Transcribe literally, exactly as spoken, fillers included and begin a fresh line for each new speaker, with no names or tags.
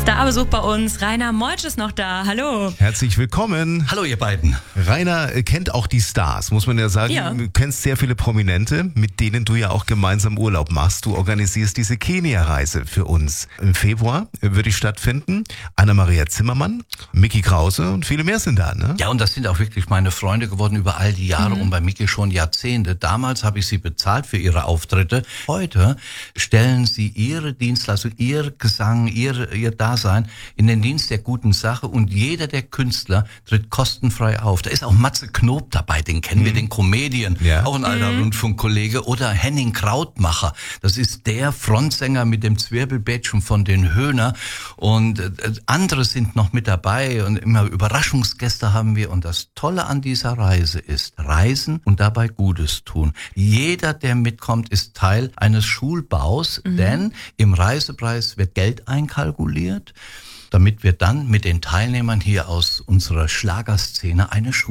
Starbesuch bei uns. Rainer Meutsch ist noch da. Hallo.
Herzlich willkommen.
Hallo ihr beiden.
Rainer kennt auch die Stars, muss man ja sagen.
Ja.
Du kennst sehr viele Prominente, mit denen du ja auch gemeinsam Urlaub machst. Du organisierst diese Kenia-Reise für uns. Im Februar wird die stattfinden. Anna-Maria Zimmermann, Micky Krause und viele mehr sind da, ne?
Ja, und das sind auch wirklich meine Freunde geworden über all die Jahre mhm. und bei Micky schon Jahrzehnte. Damals habe ich sie bezahlt für ihre Auftritte. Heute stellen sie ihre Dienstleistung, ihr Gesang, ihr, ihr Dasein in den Dienst der guten Sache und jeder der Künstler tritt kostenfrei auf. Da ist auch Matze Knob dabei, den kennen mhm. wir, den Comedian, ja. auch ein alter mhm. Rundfunkkollege, oder Henning Krautmacher. Das ist der Frontsänger mit dem Zwirbelbändchen von den Höhner und äh, andere sind noch mit dabei und immer Überraschungsgäste haben wir und das Tolle an dieser Reise ist Reisen und dabei Gutes tun. Jeder, der mitkommt, ist Teil eines Schulbaus, mhm. denn im Reisepreis wird Geld einkalkuliert, damit wir dann mit den Teilnehmern hier aus unserer Schlagerszene eine Schule